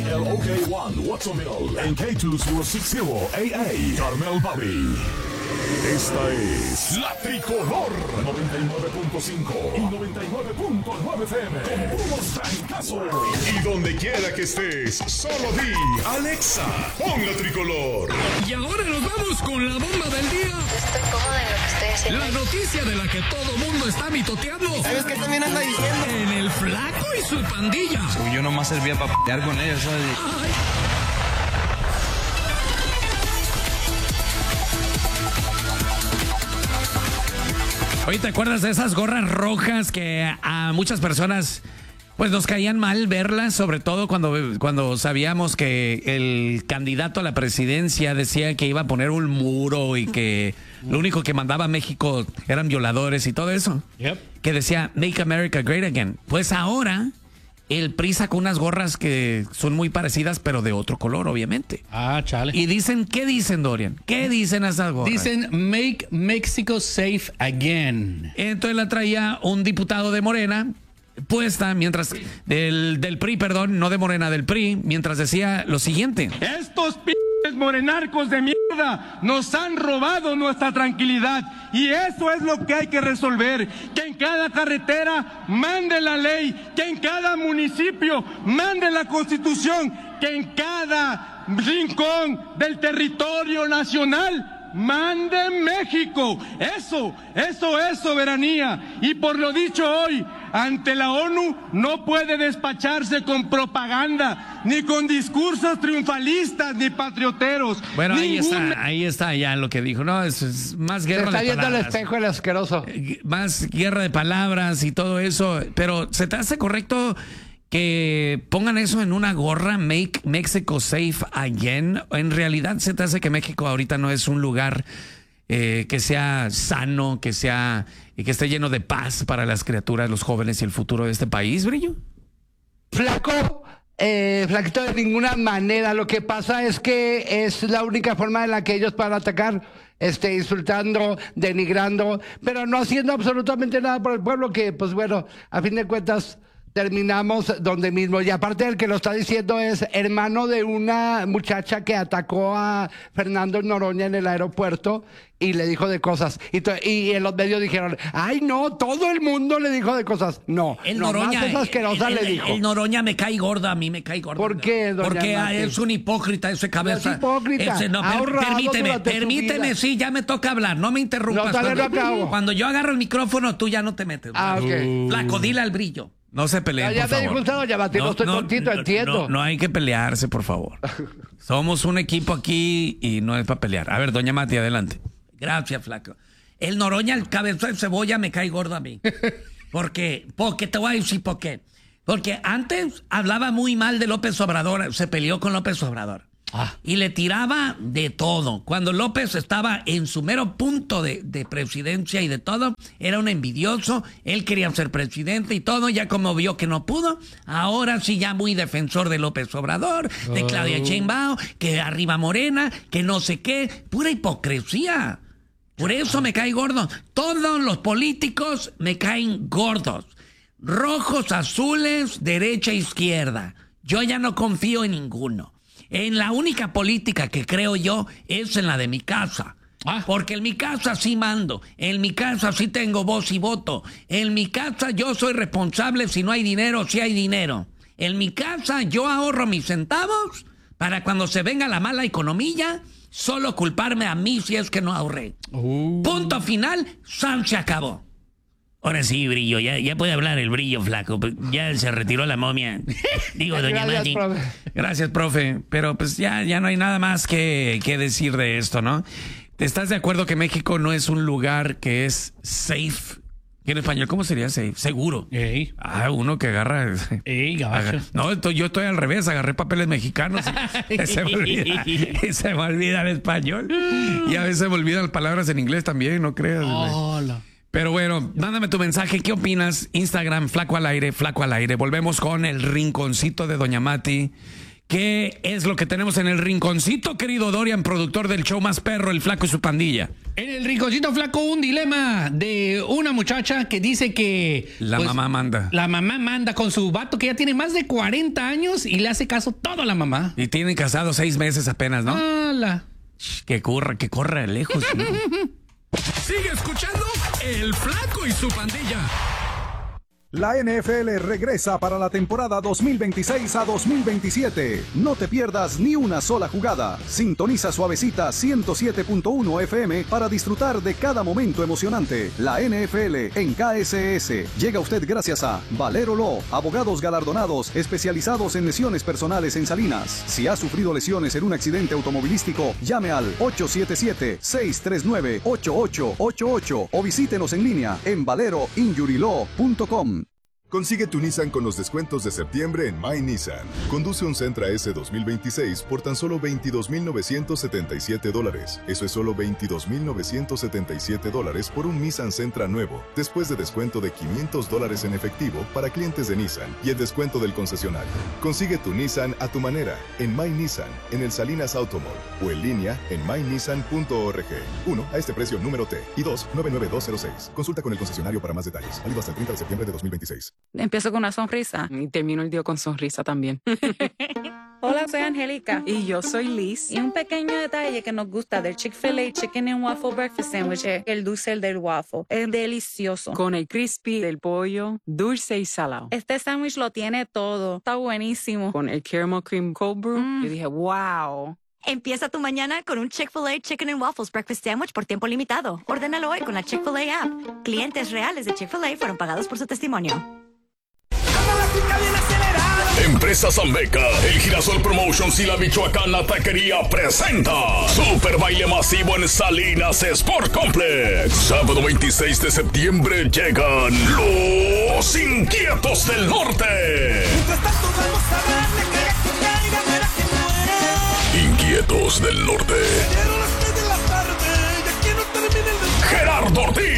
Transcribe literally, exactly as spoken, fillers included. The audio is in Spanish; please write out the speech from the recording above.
L O K one Watsonville en K dos mil sesenta A A Carmel Valley. Esta es La Tricolor noventa y nueve punto cinco y noventa y nueve punto nueve F M con puros trancazos. Y donde quiera que estés, solo di Alexa, pon La Tricolor. Y ahora nos vamos con la bomba del día. Estoy cómoda en lo que estoy haciendo. La noticia de la que todo mundo está mitoteando. ¿Sabes qué también anda diciendo? En el Flaco y su pandilla. Uy, yo nomás servía para p***ar con ellos, ¿sabes? Ay. Oye, ¿te acuerdas de esas gorras rojas que a muchas personas pues nos caían mal verlas? Sobre todo cuando, cuando sabíamos que el candidato a la presidencia decía que iba a poner un muro y que lo único que mandaba a México eran violadores y todo eso. Yep. Que decía Make America Great Again. Pues ahora el P R I sacó unas gorras que son muy parecidas, pero de otro color, obviamente. Ah, chale. Y dicen, ¿qué dicen, Dorian? ¿Qué dicen esas gorras? Dicen Make Mexico Safe Again. Entonces la traía un diputado de Morena puesta, mientras del, del P R I, perdón, no de Morena, del P R I, mientras decía lo siguiente. Estos p*** morenarcos de mierda nos han robado nuestra tranquilidad y eso es lo que hay que resolver, que en cada carretera mande la ley, que en cada municipio mande la Constitución, que en cada rincón del territorio nacional mande México. Eso, eso es soberanía. Y por lo dicho hoy, ante la ONU no puede despacharse con propaganda, ni con discursos triunfalistas, ni patrioteros. Bueno, ahí Ningún... está, ahí está ya lo que dijo, ¿no? Es, es más guerra de palabras. Se está viendo el espejo el asqueroso. Más guerra de palabras y todo eso. Pero ¿se te hace correcto que pongan eso en una gorra, Make Mexico Safe Again? En realidad se te hace que México ahorita no es un lugar eh, que sea sano, que sea y que esté lleno de paz para las criaturas, los jóvenes y el futuro de este país, Brillo. Flaco, eh, flaquito, de ninguna manera. Lo que pasa es que es la única forma en la que ellos puedan atacar, este, insultando, denigrando, pero no haciendo absolutamente nada por el pueblo, que pues bueno, a fin de cuentas terminamos donde mismo. Y aparte, el que lo está diciendo es hermano de una muchacha que atacó a Fernando Noroña en el aeropuerto y le dijo de cosas. Y, to- y en los medios dijeron, ay no, todo el mundo le dijo de cosas. No, El nomás Noroña, esa asquerosa el, el, le dijo. el Noroña me cae gorda, a mí me cae gorda. ¿Por qué, doña Porque Mati? es un hipócrita ese cabeza. No es hipócrita, Ese, no, ha per- ahorrado permíteme, durante su permíteme, vida. sí, ya me toca hablar, no me interrumpas. No, dale, cuando, no acabo. cuando yo agarro el micrófono, tú ya no te metes. Ah, ok. Flaco, dile al Brillo. No se peleen, No, ya por me favor. dijo usted, doña Mati, no estoy tontito, entiendo. No, no hay que pelearse, por favor. Somos un equipo aquí y no es para pelear. A ver, doña Mati, adelante. Gracias, Flaco. El Noroña, el cabezón de cebolla, me cae gordo a mí. ¿Por qué? Porque te voy a decir por qué. Porque antes hablaba muy mal de López Obrador, se peleó con López Obrador. Ah. Y le tiraba de todo. Cuando López estaba en su mero punto de, de presidencia y de todo, era un envidioso, él quería ser presidente y todo, ya como vio que no pudo, ahora sí ya muy defensor de López Obrador, de Claudia Sheinbaum, que arriba Morena, que no sé qué, pura hipocresía. Por eso me cae gordo. Todos los políticos me caen gordos. Rojos, azules, derecha, izquierda. Yo ya no confío en ninguno. En la única política que creo yo es en la de mi casa. Ah. Porque en mi casa sí mando. En mi casa sí tengo voz y voto. En mi casa yo soy responsable. Si no hay dinero, si hay dinero. En mi casa yo ahorro mis centavos para cuando se venga la mala economía, solo culparme a mí si es que no ahorré. Uh. Punto final, San se acabó. Ahora sí, Brillo, ya, ya puede hablar el Brillo, Flaco. Ya se retiró la momia. Digo, doña Gracias, Mati. profe. Gracias, profe. Pero pues ya, ya no hay nada más que, que decir de esto, ¿no? ¿Estás de acuerdo que México no es un lugar que es safe? En español, ¿cómo sería safe? Seguro. Ey, Ah, uno que agarra... ey, gabacho. Agar- No, esto- yo estoy al revés, agarré papeles mexicanos y, y se me olvida, y se me olvida el español. Y a veces me olvidan las palabras en inglés también, no creas. güey. Hola. Pero bueno, mándame tu mensaje, ¿qué opinas? Instagram, Flaco al Aire, Flaco al Aire. Volvemos con el rinconcito de doña Mati, ¿Qué es lo que tenemos en el rinconcito, querido Dorian, productor del show más perro, El Flaco y su pandilla? En el rinconcito flaco, un dilema de una muchacha que dice que... La pues, mamá manda. La mamá manda con su vato que ya tiene más de cuarenta años y le hace caso todo a la mamá. Y tienen casados seis meses apenas, ¿no? ¡Hala! Shh, que corra, que corra lejos. ¿No? Sigue escuchando El Flaco y su pandilla. La N F L regresa para la temporada dos mil veintiséis a dos mil veintisiete. No te pierdas ni una sola jugada. Sintoniza Suavecita ciento siete punto uno F M para disfrutar de cada momento emocionante. La N F L en K S S llega a usted gracias a Valero Law, abogados galardonados especializados en lesiones personales en Salinas. Si ha sufrido lesiones en un accidente automovilístico, llame al ocho siete siete, seis tres nueve, ocho ocho ocho ocho o visítenos en línea en valero injury law punto com. Consigue tu Nissan con los descuentos de septiembre en My Nissan. Conduce un Sentra S dos mil veintiséis por tan solo veintidós mil novecientos setenta y siete dólares. Eso es solo veintidós mil novecientos setenta y siete dólares por un Nissan Sentra nuevo, después de descuento de quinientos dólares en efectivo para clientes de Nissan y el descuento del concesionario. Consigue tu Nissan a tu manera en My Nissan, en el Salinas Automall o en línea en my nissan punto org. uno. A este precio número T y dos. nueve nueve dos cero seis. Consulta con el concesionario para más detalles. Válido hasta el treinta de septiembre de dos mil veintiséis. Empiezo con una sonrisa y termino el día con sonrisa también. Hola, soy Angélica. Y yo soy Liz. Y un pequeño detalle que nos gusta del Chick-fil-A Chicken and Waffle Breakfast Sandwich es el dulce del waffle. Es delicioso. Con el crispy del pollo, dulce y salado. Este sándwich lo tiene todo. Está buenísimo. Con el caramel cream cold brew, Mm. yo dije, wow. Empieza tu mañana con un Chick-fil-A Chicken and Waffles Breakfast Sandwich por tiempo limitado. Ordénalo hoy con la Chick-fil-A app. Clientes reales de Chick-fil-A fueron pagados por su testimonio. Empresa Zambeca, el Girasol Promotions y la Michoacana Taquería presenta Super Baile Masivo en Salinas Sport Complex. Sábado veintiséis de septiembre llegan los Inquietos del Norte. Inquietos del Norte.